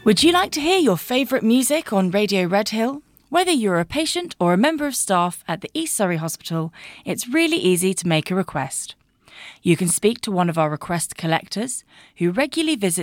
Would you like to hear your favourite music on Radio Redhill? Whether you're a patient or a member of staff at the East Surrey Hospital, it's really easy to make a request. You can speak to one of our request collectors, who regularly visit